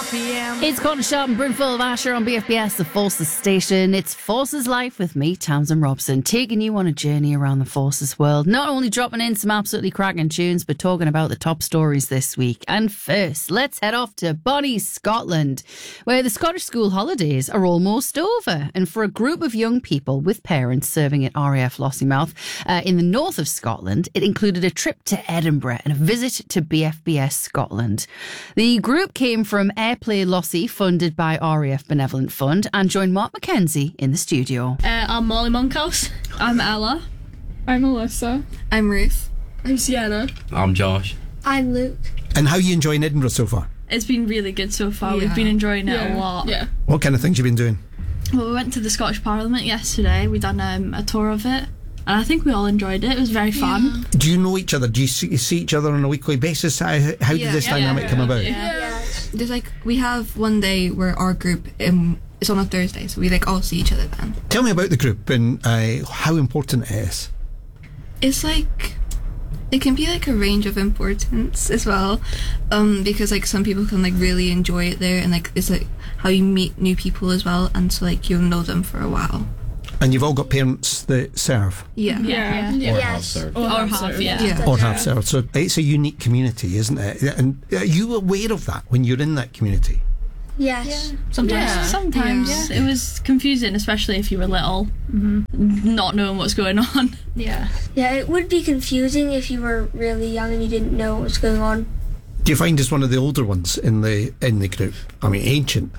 p.m. It's Corner Shop and Brimful of Asher on BFBS, the Forces station. It's Forces Life with me, Tamsin Robson, taking you on a journey around the Forces world. Not only dropping in some absolutely cracking tunes, but talking about the top stories this week. And first, let's head off to Bonnie, Scotland, where the Scottish school holidays are almost over. And for a group of young people with parents serving at RAF Lossiemouth in the north of Scotland, it included a trip to Edinburgh and a visit to BFBS Scotland. The group came from Airplay Lossie, funded by RAF Benevolent Fund, and joined Mark Mackenzie in the studio. I'm Molly Monkhouse. I'm Ella. I'm Alyssa. I'm Ruth. I'm Sienna. I'm Josh. I'm Luke. And how are you enjoying Edinburgh so far? It's been really good so far. We've been enjoying it a lot. Yeah. What kind of things have you been doing? Well, we went to the Scottish Parliament yesterday. We done a tour of it, and I think we all enjoyed it. It was very fun. Do you know each other? Do you see each other on a weekly basis? How did this dynamic come about? There's we have one day where our group it's on a Thursday, so we all see each other then. Tell me about the group and how important it is. It's it can be a range of importance as well, because some people can really enjoy it there, and it's how you meet new people as well, and so you'll know them for a while. And you've all got parents that serve? Yeah. Or half served. Or half, yeah. Or half served. So it's a unique community, isn't it? And are you aware of that when you're in that community? Yes. Sometimes. It was confusing, especially if you were little, not knowing what's going on. Yeah, it would be confusing if you were really young and you didn't know what was going on. Do you find as one of the older ones in the group? I mean, ancient.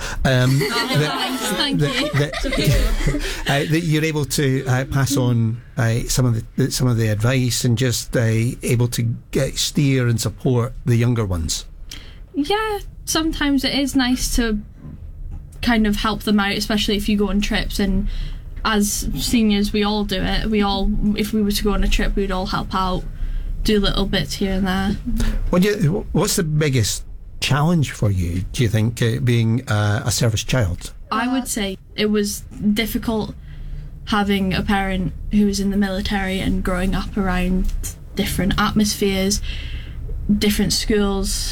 Thank you. That you're able to pass on some of the advice and just able to steer and support the younger ones. Yeah, sometimes it is nice to kind of help them out, especially if you go on trips. And as seniors, we all do it. If we were to go on a trip, we'd all help out. Do little bits here and there. What's the biggest challenge for you, do you think, being a service child? I would say it was difficult having a parent who was in the military and growing up around different atmospheres, different schools,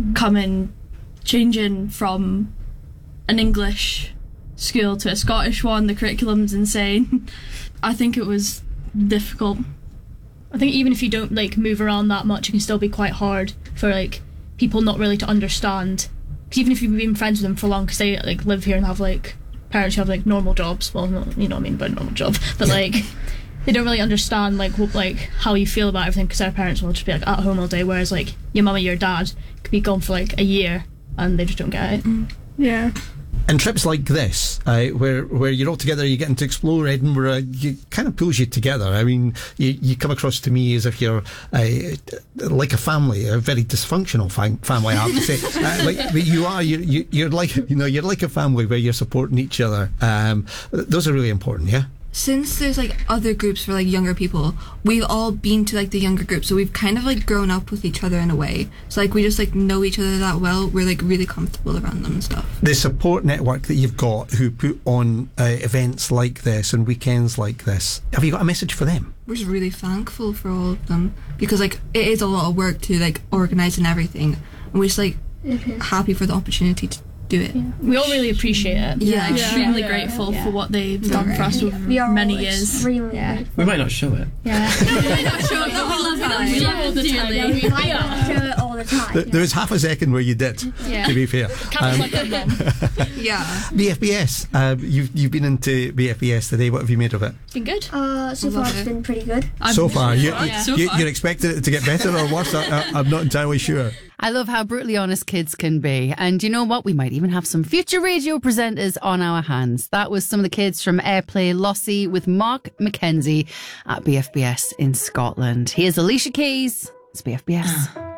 changing from an English school to a Scottish one. The curriculum's insane. I think it was difficult. I think even if you don't move around that much, it can still be quite hard for people not really to understand. Because even if you've been friends with them for long, because they live here and have parents who have normal jobs. Well, not, you know what I mean by normal job, but they don't really understand how you feel about everything, because their parents will just be at home all day, whereas your mum or your dad could be gone for a year and they just don't get it. Yeah. And trips like this, where you're all together, you're getting to explore Edinburgh, it kind of pulls you together. I mean, you come across to me as if you're like a family, a very dysfunctional family, I have to say. But you are, you're like a family where you're supporting each other. Those are really important, yeah? Since there's other groups for younger people, we've all been to the younger group, so we've kind of grown up with each other in a way. So we just know each other that well. We're really comfortable around them and stuff. The support network that you've got, who put on events like this and weekends like this, have you got a message for them? We're just really thankful for all of them, because it is a lot of work to organise and everything, and we're just happy for the opportunity to do it. Yeah. We all really appreciate it. Yeah, extremely grateful for what they've done for us over many years. We might not show it. Yeah. We might not show it, but we love it. We love it all the time. We might show it all the time. There was half a second where you did, to be fair. Yeah. BFBS, you've been into BFBS today. What have you made of it? It's been good. So far it's been pretty good. So far? You're expecting it to get better or worse? I'm not entirely sure. I love how brutally honest kids can be. And you know what? We might even have some future radio presenters on our hands. That was some of the kids from Airplay Lossie with Mark Mackenzie at BFBS in Scotland. Here's Alicia Keys. It's BFBS.